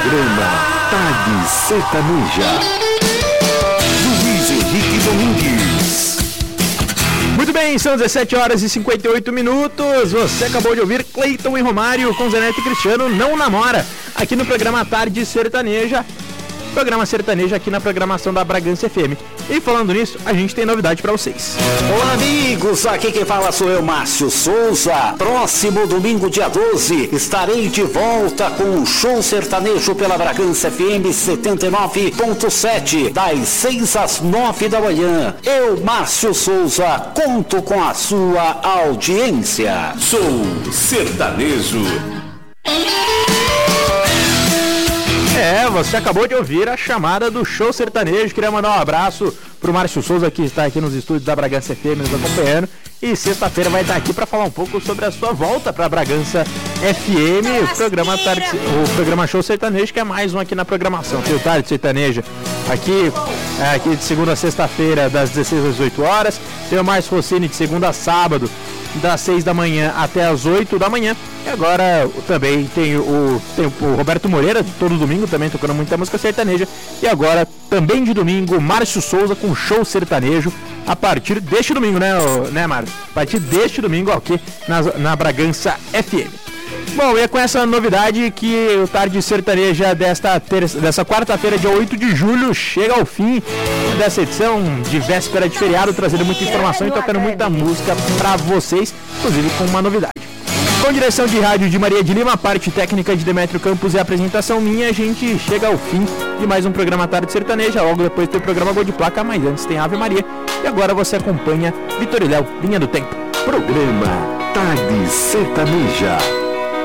Programa Tarde Sertaneja. Luiz Henrique Domingues. Muito bem, são 17 horas e 58 minutos. Você acabou de ouvir Cleiton e Romário com Zeneto e Cristiano, Não Namora, aqui no programa Tarde Sertaneja. Programa sertanejo aqui na programação da Bragança FM. E falando nisso, a gente tem novidade pra vocês. Olá, amigos, aqui quem fala sou eu, Márcio Souza. Próximo domingo, dia 12, estarei de volta com o show sertanejo pela Bragança FM 79.7, das 6 às 9 da manhã. Eu, Márcio Souza, conto com a sua audiência. Sou sertanejo. Você acabou de ouvir a chamada do show sertanejo. Queria mandar um abraço pro Márcio Souza, que está aqui nos estúdios da Bragança FM nos acompanhando. E sexta-feira vai estar aqui para falar um pouco sobre a sua volta para Bragança FM, o programa Show Sertanejo, que é mais um aqui na programação. Tem o Tarde Sertaneja aqui de segunda a sexta-feira, das 16 às 18 horas. Tem o Márcio Rossini de segunda a sábado, das 6 da manhã até as 8 da manhã. E agora também tem o Roberto Moreira, todo domingo, também tocando muita música sertaneja. E agora, também de domingo, Márcio Souza com show sertanejo a partir deste domingo, né, Márcio? A partir deste domingo, aqui na Bragança FM. Bom, e é com essa novidade que o Tarde Sertaneja dessa quarta-feira, dia 8 de julho, chega ao fim dessa edição de véspera de feriado, trazendo muita informação e tocando muita música pra vocês, inclusive com uma novidade. Com direção de rádio de Maria de Lima, parte técnica de Demétrio Campos e apresentação minha, a gente chega ao fim de mais um programa Tarde Sertaneja. Logo depois tem o programa Gol de Placa, mas antes tem Ave Maria. E agora você acompanha Vitor e Léo, Linha do Tempo. Programa Tarde Sertaneja.